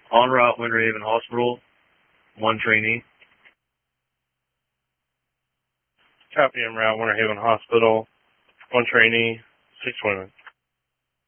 En route, Winter Haven Hospital, 1 trainee. Copy en route, Winter Haven Hospital, 1 trainee, 6 women.